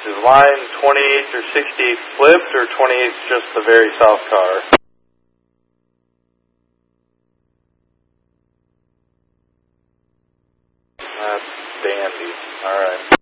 Is line 28th or 68th flipped, or 28th just the very south car? That's dandy. Alright.